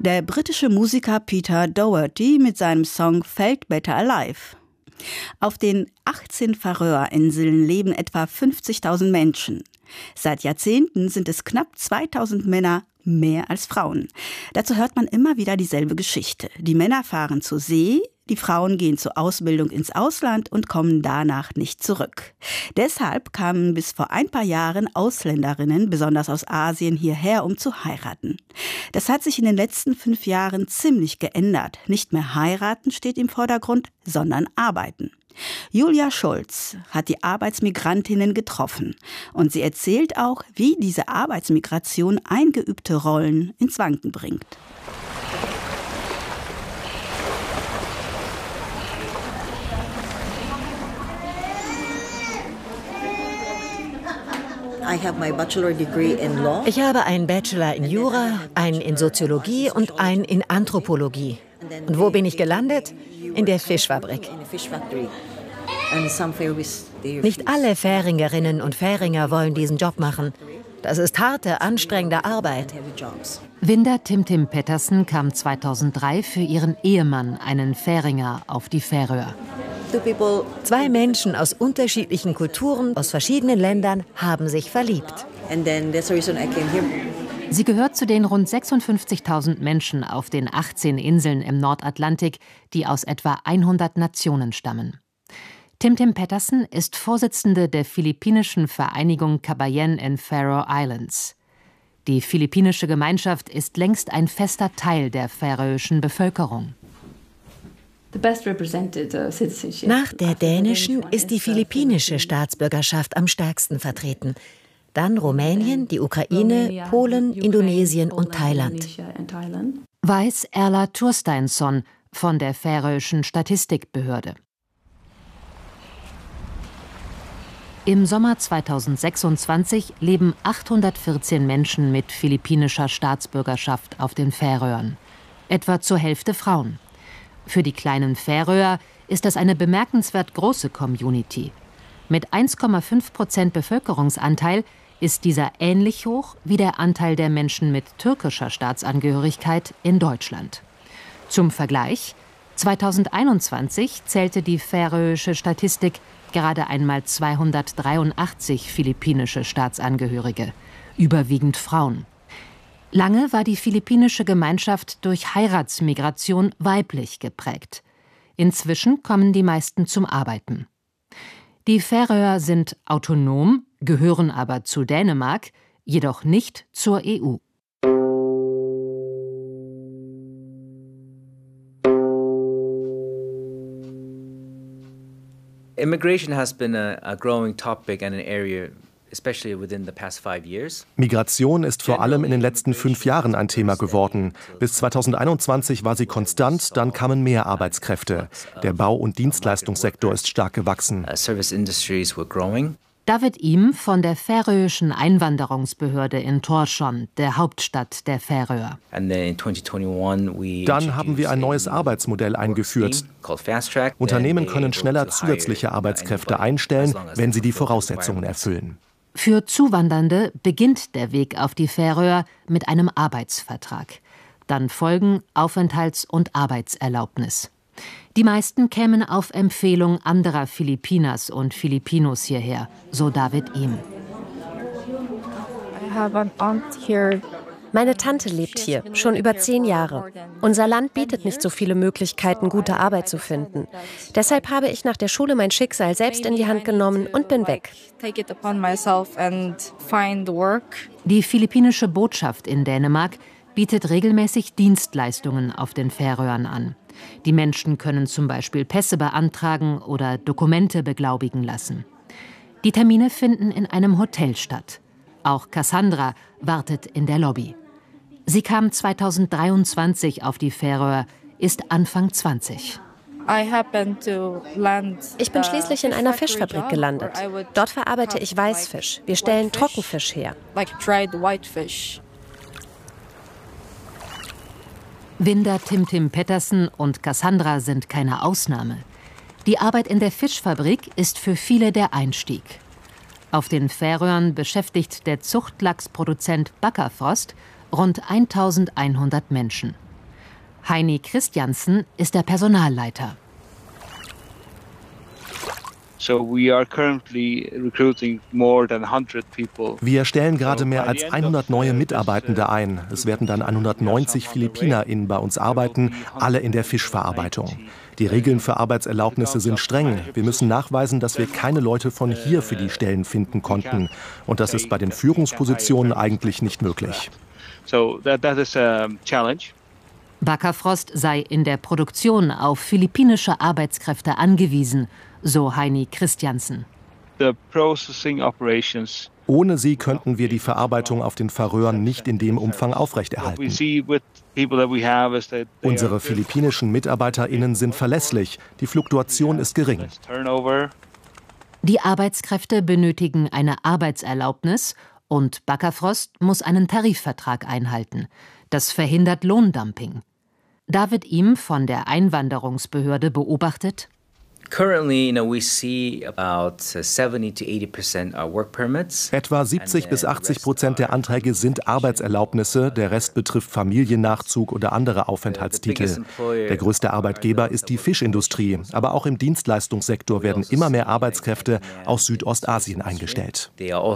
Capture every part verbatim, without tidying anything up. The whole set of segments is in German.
Der britische Musiker Peter Doherty mit seinem Song Felt Better Alive. Auf den achtzehn Färöerinseln leben etwa fünfzigtausend Menschen. Seit Jahrzehnten sind es knapp zweitausend Männer, mehr als Frauen. Dazu hört man immer wieder dieselbe Geschichte. Die Männer fahren zur See, die Frauen gehen zur Ausbildung ins Ausland und kommen danach nicht zurück. Deshalb kamen bis vor ein paar Jahren Ausländerinnen, besonders aus Asien, hierher, um zu heiraten. Das hat sich in den letzten fünf Jahren ziemlich geändert. Nicht mehr heiraten steht im Vordergrund, sondern arbeiten. Julia Schulz hat die Arbeitsmigrantinnen getroffen und sie erzählt auch, wie diese Arbeitsmigration eingeübte Rollen ins Wanken bringt. Ich habe einen Bachelor in Jura, einen in Soziologie und einen in Anthropologie. Und wo bin ich gelandet? In der Fischfabrik. Nicht alle Färingerinnen und Färinger wollen diesen Job machen. Das ist harte, anstrengende Arbeit. Winda Timtim Pettersen kam zweitausenddrei für ihren Ehemann, einen Färinger, auf die Färöer. Zwei Menschen aus unterschiedlichen Kulturen, aus verschiedenen Ländern, haben sich verliebt. Sie gehört zu den rund sechsundfünfzigtausend Menschen auf den achtzehn Inseln im Nordatlantik, die aus etwa hundert Nationen stammen. Timtim Pettersen ist Vorsitzende der philippinischen Vereinigung Kabayan in Faroe Islands. Die philippinische Gemeinschaft ist längst ein fester Teil der färöischen Bevölkerung. Nach der dänischen ist die philippinische Staatsbürgerschaft am stärksten vertreten. Dann Rumänien, die Ukraine, Polen, Indonesien und Thailand. Weiß Erla Tursteinsson von der färöischen Statistikbehörde. Im Sommer zweitausendsechsundzwanzig leben achthundertvierzehn Menschen mit philippinischer Staatsbürgerschaft auf den Färöern. Etwa zur Hälfte Frauen. Für die kleinen Färöer ist das eine bemerkenswert große Community. Mit eins Komma fünf Prozent Bevölkerungsanteil ist dieser ähnlich hoch wie der Anteil der Menschen mit türkischer Staatsangehörigkeit in Deutschland. Zum Vergleich: zweitausendeinundzwanzig zählte die färöische Statistik gerade einmal zweihundertdreiundachtzig philippinische Staatsangehörige, überwiegend Frauen. Lange war die philippinische Gemeinschaft durch Heiratsmigration weiblich geprägt. Inzwischen kommen die meisten zum Arbeiten. Die Färöer sind autonom, gehören aber zu Dänemark, jedoch nicht zur E U. Immigration has been a, a growing topic and an area. Migration ist vor allem in den letzten fünf Jahren ein Thema geworden. Bis zweitausendeinundzwanzig war sie konstant, dann kamen mehr Arbeitskräfte. Der Bau- und Dienstleistungssektor ist stark gewachsen. David Im von der färöischen Einwanderungsbehörde in Tórshavn, der Hauptstadt der Färöer. Dann haben wir ein neues Arbeitsmodell eingeführt. Unternehmen können schneller zusätzliche Arbeitskräfte einstellen, wenn sie die Voraussetzungen erfüllen. Für Zuwandernde beginnt der Weg auf die Färöer mit einem Arbeitsvertrag. Dann folgen Aufenthalts- und Arbeitserlaubnis. Die meisten kämen auf Empfehlung anderer Filipinas und Filipinos hierher, so David Im. Meine Tante lebt hier, schon über zehn Jahre. Unser Land bietet nicht so viele Möglichkeiten, gute Arbeit zu finden. Deshalb habe ich nach der Schule mein Schicksal selbst in die Hand genommen und bin weg. Die philippinische Botschaft in Dänemark bietet regelmäßig Dienstleistungen auf den Färöern an. Die Menschen können zum Beispiel Pässe beantragen oder Dokumente beglaubigen lassen. Die Termine finden in einem Hotel statt. Auch Cassandra wartet in der Lobby. Sie kam zweitausenddreiundzwanzig auf die Färöer, ist Anfang zwanzig. Ich bin schließlich in einer Fischfabrik gelandet. Dort verarbeite ich Weißfisch. Wir stellen Trockenfisch her. Winda Timtim Pettersen und Cassandra sind keine Ausnahme. Die Arbeit in der Fischfabrik ist für viele der Einstieg. Auf den Färöern beschäftigt der Zuchtlachsproduzent Bakkafrost rund eintausendeinhundert Menschen. Heini Christiansen ist der Personalleiter. Wir stellen gerade mehr als hundert neue Mitarbeitende ein. Es werden dann hundertneunzig PhilipinerInnen bei uns arbeiten, alle in der Fischverarbeitung. Die Regeln für Arbeitserlaubnisse sind streng. Wir müssen nachweisen, dass wir keine Leute von hier für die Stellen finden konnten. Und das ist bei den Führungspositionen eigentlich nicht möglich. Bakkafrost sei in der Produktion auf philippinische Arbeitskräfte angewiesen, so Heini Christiansen. Ohne sie könnten wir die Verarbeitung auf den Färöern nicht in dem Umfang aufrechterhalten. Unsere philippinischen MitarbeiterInnen sind verlässlich. Die Fluktuation ist gering. Die Arbeitskräfte benötigen eine Arbeitserlaubnis und Bakkafrost muss einen Tarifvertrag einhalten. Das verhindert Lohndumping. Da wird ihm von der Einwanderungsbehörde beobachtet: Etwa siebzig bis achtzig Prozent der Anträge sind Arbeitserlaubnisse, der Rest betrifft Familiennachzug oder andere Aufenthaltstitel. Der größte Arbeitgeber ist die Fischindustrie, aber auch im Dienstleistungssektor werden immer mehr Arbeitskräfte aus Südostasien eingestellt.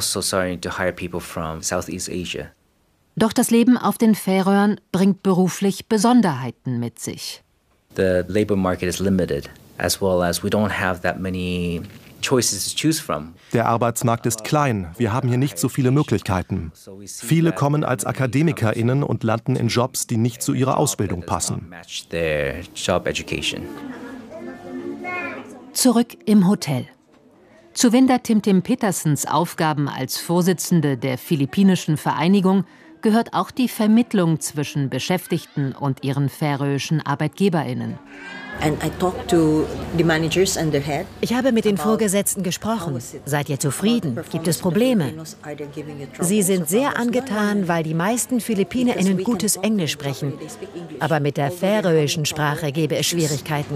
Doch das Leben auf den Färöern bringt beruflich Besonderheiten mit sich. The labor market is limited, as well as we don't have that many choices to choose from. Der Arbeitsmarkt ist klein, wir haben hier nicht so viele Möglichkeiten. Viele kommen als AkademikerInnen und landen in Jobs, die nicht zu ihrer Ausbildung passen. Zurück im Hotel. Zu Winda Timtim Petersens Aufgaben als Vorsitzende der Philippinischen Vereinigung gehört auch die Vermittlung zwischen Beschäftigten und ihren färöischen ArbeitgeberInnen. Ich habe mit den Vorgesetzten gesprochen. Seid ihr zufrieden? Gibt es Probleme? Sie sind sehr angetan, weil die meisten PhilippinerInnen gutes Englisch sprechen. Aber mit der färöischen Sprache gäbe es Schwierigkeiten.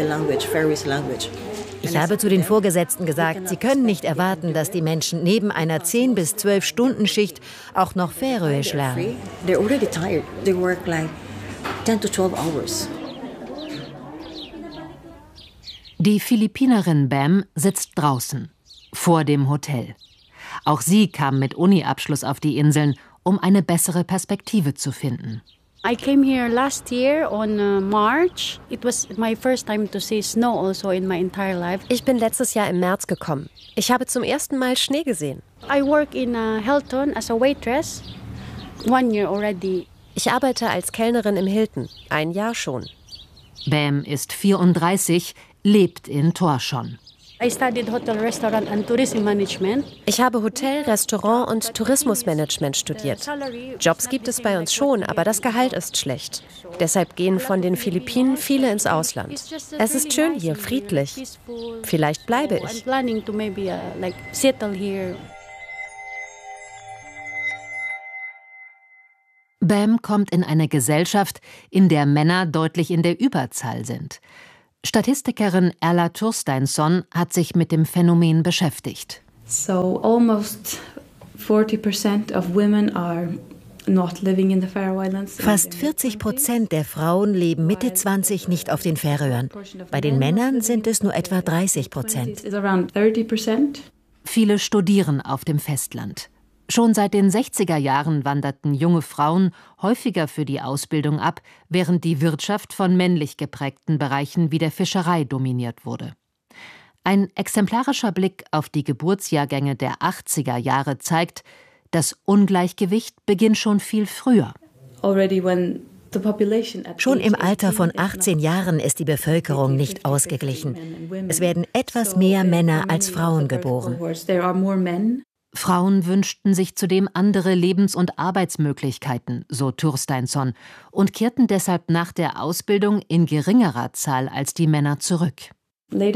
Ich habe zu den Vorgesetzten gesagt, sie können nicht erwarten, dass die Menschen neben einer zehn bis zwölf Stunden Schicht auch noch Färöisch lernen. Die Philippinerin Bam sitzt draußen, vor dem Hotel. Auch sie kam mit Uni-Abschluss auf die Inseln, um eine bessere Perspektive zu finden. I came here last year on uh, March. It was my first time to see snow also in my entire life. Ich bin letztes Jahr im März gekommen. Ich habe zum ersten Mal Schnee gesehen. I work in uh, Hilton as a waitress. One year already. Ich arbeite als Kellnerin im Hilton. Ein Jahr schon. Bam ist vierunddreißig, lebt in Торschon. I studied Hotel, Restaurant and Tourism Management. Ich habe Hotel, Restaurant und Tourismusmanagement studiert. Jobs gibt es bei uns schon, aber das Gehalt ist schlecht. Deshalb gehen von den Philippinen viele ins Ausland. Es ist schön hier, friedlich. Vielleicht bleibe ich. Bam kommt in eine Gesellschaft, in der Männer deutlich in der Überzahl sind. Statistikerin Erla Tursteinsson hat sich mit dem Phänomen beschäftigt. So almost forty percent of women are not living in the Faroe Islands. Fast vierzig Prozent der Frauen leben Mitte zwanzig nicht auf den Färöern. Bei den Männern sind es nur etwa dreißig Prozent. Viele studieren auf dem Festland. Schon seit den sechziger Jahren wanderten junge Frauen häufiger für die Ausbildung ab, während die Wirtschaft von männlich geprägten Bereichen wie der Fischerei dominiert wurde. Ein exemplarischer Blick auf die Geburtsjahrgänge der achtziger Jahre zeigt, das Ungleichgewicht beginnt schon viel früher. Schon im Alter von achtzehn Jahren ist die Bevölkerung nicht ausgeglichen. Es werden etwas mehr Männer als Frauen geboren. Frauen wünschten sich zudem andere Lebens- und Arbeitsmöglichkeiten, so Tursteinsson, und kehrten deshalb nach der Ausbildung in geringerer Zahl als die Männer zurück. Mit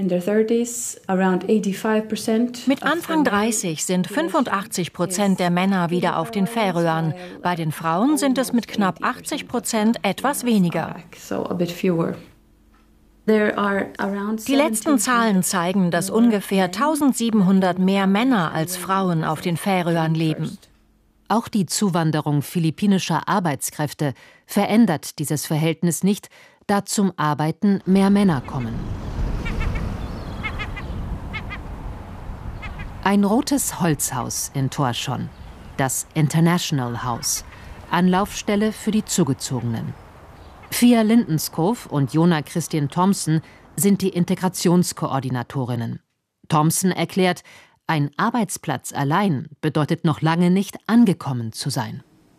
Anfang dreißig sind fünfundachtzig Prozent der Männer wieder auf den Färöern. Bei den Frauen sind es mit knapp achtzig Prozent etwas weniger. Die letzten Zahlen zeigen, dass ungefähr eintausendsiebenhundert mehr Männer als Frauen auf den Färöern leben. Auch die Zuwanderung philippinischer Arbeitskräfte verändert dieses Verhältnis nicht, da zum Arbeiten mehr Männer kommen. Ein rotes Holzhaus in Торшон, das International House, Anlaufstelle für die Zugezogenen. Fia Lindenskov und Jona Kristin Thompson sind die Integrationskoordinatorinnen. Thompson erklärt, ein Arbeitsplatz allein bedeutet noch lange nicht, angekommen zu sein.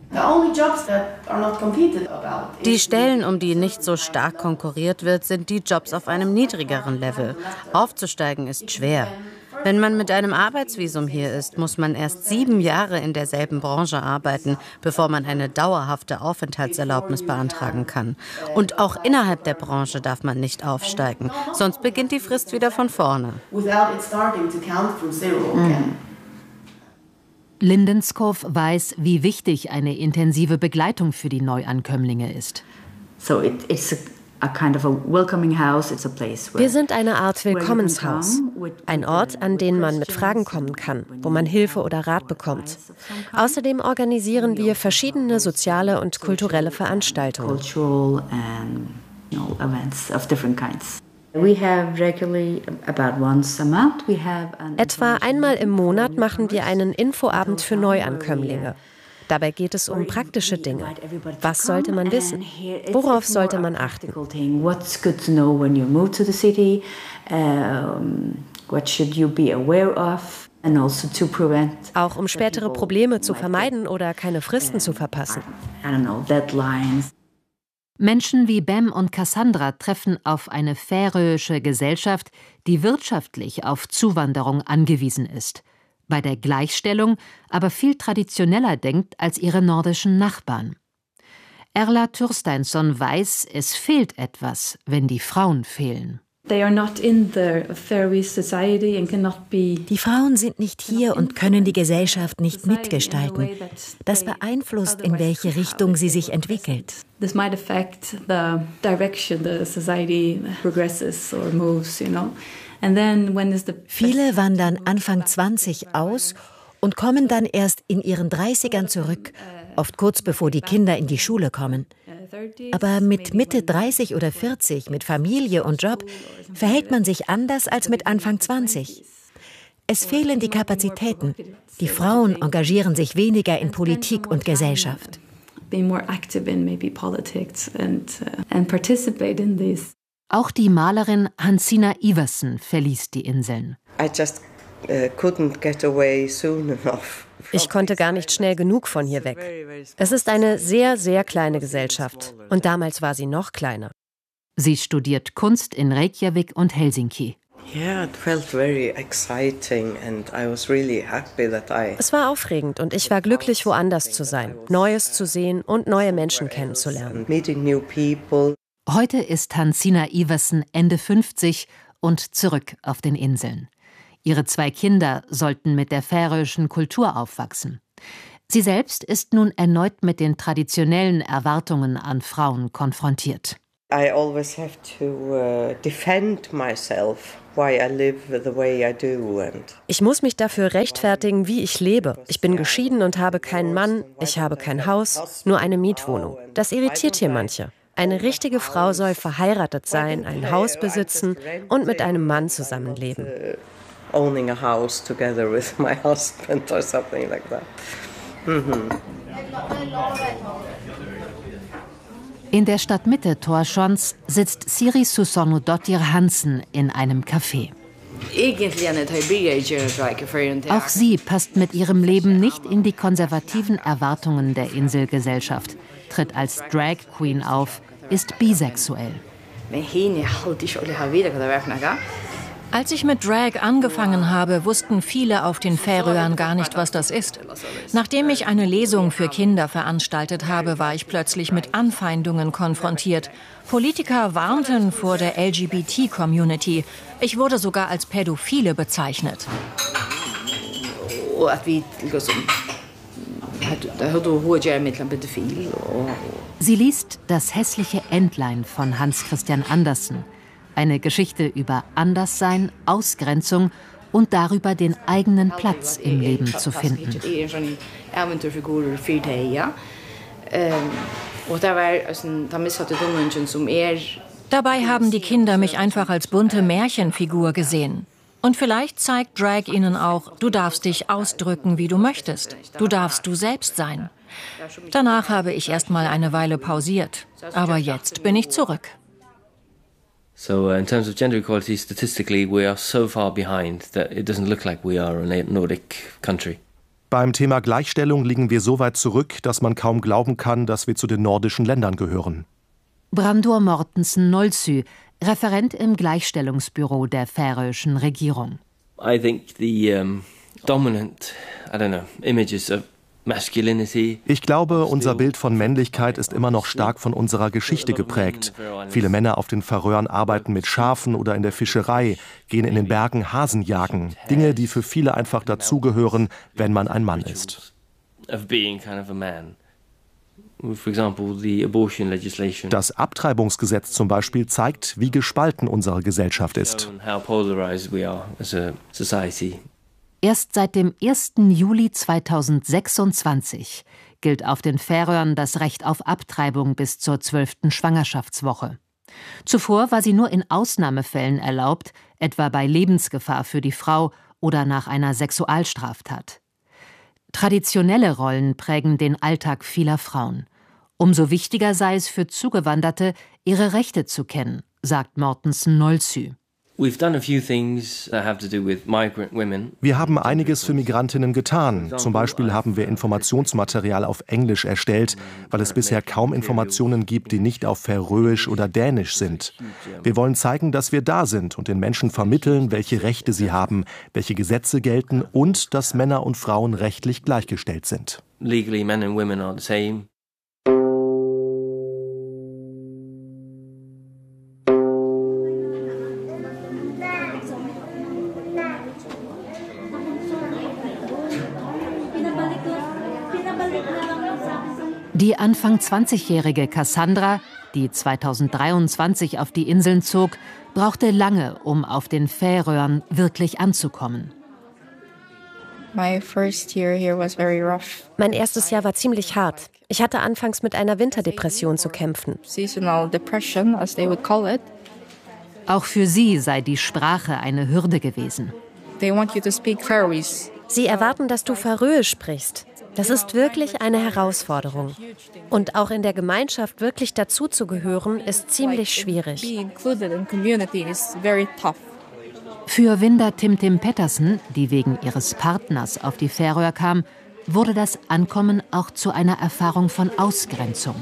Die Stellen, um die nicht so stark konkurriert wird, sind die Jobs auf einem niedrigeren Level. Aufzusteigen ist schwer. Wenn man mit einem Arbeitsvisum hier ist, muss man erst sieben Jahre in derselben Branche arbeiten, bevor man eine dauerhafte Aufenthaltserlaubnis beantragen kann. Und auch innerhalb der Branche darf man nicht aufsteigen, sonst beginnt die Frist wieder von vorne. Lindenskov weiß, wie wichtig eine intensive Begleitung für die Neuankömmlinge ist. So it, it's a Wir sind eine Art Willkommenshaus. Ein Ort, an den man mit Fragen kommen kann, wo man Hilfe oder Rat bekommt. Außerdem organisieren wir verschiedene soziale und kulturelle Veranstaltungen. Etwa einmal im Monat machen wir einen Infoabend für Neuankömmlinge. Dabei geht es um praktische Dinge. Was sollte man wissen? Worauf sollte man achten? Auch um spätere Probleme zu vermeiden oder keine Fristen zu verpassen. Menschen wie Bem und Cassandra treffen auf eine färöische Gesellschaft, die wirtschaftlich auf Zuwanderung angewiesen ist, bei der Gleichstellung aber viel traditioneller denkt als ihre nordischen Nachbarn. Erla Thorsteinsson weiß, es fehlt etwas, wenn die Frauen fehlen. Die Frauen sind nicht hier und können die Gesellschaft nicht mitgestalten. Das beeinflusst, in welche Richtung sie sich entwickelt. Viele wandern Anfang zwanzig aus und kommen dann erst in ihren dreißigern zurück, oft kurz bevor die Kinder in die Schule kommen. Aber mit Mitte dreißig oder vierzig, mit Familie und Job, verhält man sich anders als mit Anfang zwanzig. Es fehlen die Kapazitäten. Die Frauen engagieren sich weniger in Politik und Gesellschaft. Auch die Malerin Hansina Iversen verließ die Inseln. Ich konnte gar nicht schnell genug von hier weg. Es ist eine sehr, sehr kleine Gesellschaft. Und damals war sie noch kleiner. Sie studiert Kunst in Reykjavik und Helsinki. Es war aufregend und ich war glücklich, woanders zu sein, Neues zu sehen und neue Menschen kennenzulernen. Heute ist Hansina Iversen Ende fünfzig und zurück auf den Inseln. Ihre zwei Kinder sollten mit der färöischen Kultur aufwachsen. Sie selbst ist nun erneut mit den traditionellen Erwartungen an Frauen konfrontiert. I always have to uh, defend myself why I live the way I do. And ich muss mich dafür rechtfertigen, wie ich lebe. Ich bin geschieden und habe keinen Mann, ich habe kein Haus, nur eine Mietwohnung. Das irritiert hier manche. Eine richtige Frau soll verheiratet sein, ein Haus besitzen und mit einem Mann zusammenleben. Owning a house together with my husband or something like that. Mhm. In der Stadtmitte Tórshavns sitzt Siri Susanodottir Hansen in einem Café. Auch sie passt mit ihrem Leben nicht in die konservativen Erwartungen der Inselgesellschaft, tritt als Drag Queen auf, ist bisexuell. Als ich mit Drag angefangen habe, wussten viele auf den Färöern gar nicht, was das ist. Nachdem ich eine Lesung für Kinder veranstaltet habe, war ich plötzlich mit Anfeindungen konfrontiert. Politiker warnten vor der L G B T-Community. Ich wurde sogar als Pädophile bezeichnet. Sie liest Das hässliche Entlein von Hans Christian Andersen. Eine Geschichte über Anderssein, Ausgrenzung und darüber den eigenen Platz im Leben zu finden. Dabei haben die Kinder mich einfach als bunte Märchenfigur gesehen. Und vielleicht zeigt Drag ihnen auch, du darfst dich ausdrücken, wie du möchtest. Du darfst du selbst sein. Danach habe ich erst mal eine Weile pausiert. Aber jetzt bin ich zurück. So uh, in terms of gender equality, statistically we are so far behind that it doesn't look like we are a Nordic country. Beim Thema Gleichstellung liegen wir so weit zurück, dass man kaum glauben kann, dass wir zu den nordischen Ländern gehören. Brandur Mortensen Nolsø, Referent im Gleichstellungsbüro der färöischen Regierung. I think the um, dominant, I don't know, images of masculinity. Ich glaube, unser Bild von Männlichkeit ist immer noch stark von unserer Geschichte geprägt. Viele Männer auf den Färöern arbeiten mit Schafen oder in der Fischerei, gehen in den Bergen Hasen jagen. Dinge, die für viele einfach dazugehören, wenn man ein Mann ist. Das Abtreibungsgesetz zum Beispiel zeigt, wie gespalten unsere Gesellschaft ist. Erst seit dem ersten Juli zweitausendsechsundzwanzig gilt auf den Färöern das Recht auf Abtreibung bis zur zwölften Schwangerschaftswoche. Zuvor war sie nur in Ausnahmefällen erlaubt, etwa bei Lebensgefahr für die Frau oder nach einer Sexualstraftat. Traditionelle Rollen prägen den Alltag vieler Frauen. Umso wichtiger sei es für Zugewanderte, ihre Rechte zu kennen, sagt Mortensen Nolsø. Wir haben einiges für Migrantinnen getan. Zum Beispiel haben wir Informationsmaterial auf Englisch erstellt, weil es bisher kaum Informationen gibt, die nicht auf Färöisch oder Dänisch sind. Wir wollen zeigen, dass wir da sind und den Menschen vermitteln, welche Rechte sie haben, welche Gesetze gelten und dass Männer und Frauen rechtlich gleichgestellt sind. Legally, men and women are the same. Die Anfang zwanzigjährige Cassandra, die zweitausenddreiundzwanzig auf die Inseln zog, brauchte lange, um auf den Färöern wirklich anzukommen. My first year here was very rough. Mein erstes Jahr war ziemlich hart. Ich hatte anfangs mit einer Winterdepression zu kämpfen. Seasonal depression, as they would call it. Auch für sie sei die Sprache eine Hürde gewesen. They want you to speak Faroese. Sie erwarten, dass du Färöisch sprichst. Das ist wirklich eine Herausforderung. Und auch in der Gemeinschaft wirklich dazuzugehören, ist ziemlich schwierig. Für Winda Timtim Pettersen, die wegen ihres Partners auf die Färöer kam, wurde das Ankommen auch zu einer Erfahrung von Ausgrenzung.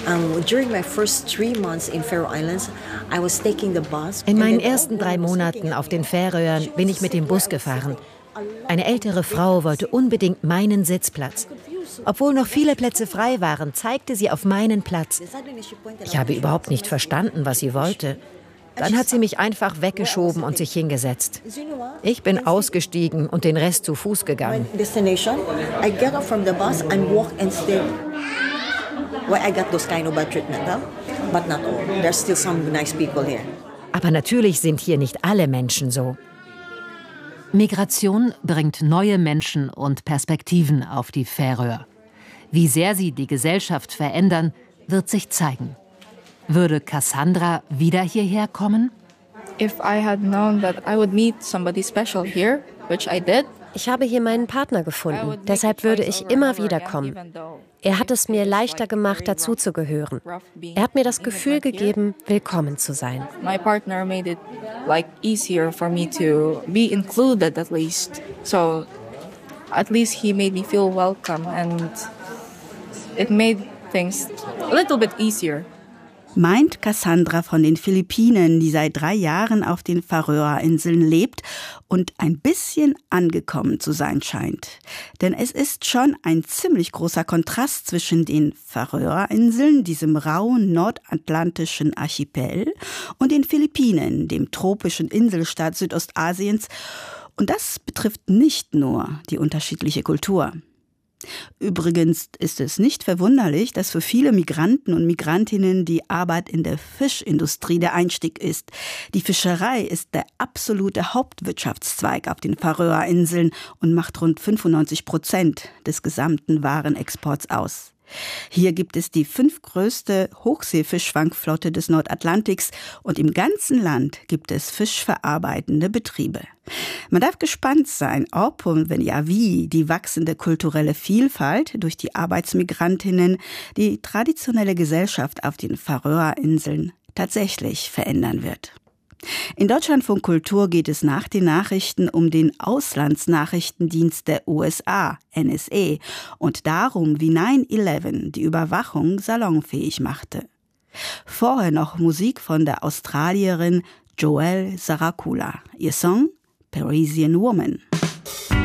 In meinen ersten drei Monaten auf den Färöern bin ich mit dem Bus gefahren. Eine ältere Frau wollte unbedingt meinen Sitzplatz. Obwohl noch viele Plätze frei waren, zeigte sie auf meinen Platz. Ich habe überhaupt nicht verstanden, was sie wollte. Dann hat sie mich einfach weggeschoben und sich hingesetzt. Ich bin ausgestiegen und den Rest zu Fuß gegangen. Aber natürlich sind hier nicht alle Menschen so. Migration bringt neue Menschen und Perspektiven auf die Färöer. Wie sehr sie die Gesellschaft verändern, wird sich zeigen. Würde Cassandra wieder hierher kommen? If I had known that I would meet somebody special here, which I did. Ich habe hier meinen Partner gefunden, deshalb würde ich immer wieder kommen. Er hat es mir leichter gemacht, dazuzugehören. Er hat mir das Gefühl gegeben, willkommen zu sein. My partner made it like easier for me to be included at least. So at least he made me feel welcome and it made things a little bit easier. Meint Cassandra von den Philippinen, die seit drei Jahren auf den Färöerinseln lebt und ein bisschen angekommen zu sein scheint. Denn es ist schon ein ziemlich großer Kontrast zwischen den Färöerinseln, diesem rauen nordatlantischen Archipel, und den Philippinen, dem tropischen Inselstaat Südostasiens. Und das betrifft nicht nur die unterschiedliche Kultur. Übrigens ist es nicht verwunderlich, dass für viele Migranten und Migrantinnen die Arbeit in der Fischindustrie der Einstieg ist. Die Fischerei ist der absolute Hauptwirtschaftszweig auf den Färöerinseln und macht rund fünfundneunzig Prozent des gesamten Warenexports aus. Hier gibt es die fünftgrößte Hochseefischfangflotte des Nordatlantiks und im ganzen Land gibt es fischverarbeitende Betriebe. Man darf gespannt sein, ob und wenn ja wie die wachsende kulturelle Vielfalt durch die Arbeitsmigrantinnen die traditionelle Gesellschaft auf den Färöerinseln tatsächlich verändern wird. In Deutschlandfunk Kultur geht es nach den Nachrichten um den Auslandsnachrichtendienst der U S A, N S A, und darum, wie neun elf die Überwachung salonfähig machte. Vorher noch Musik von der Australierin Joelle Saracula. Ihr Song Parisian Woman.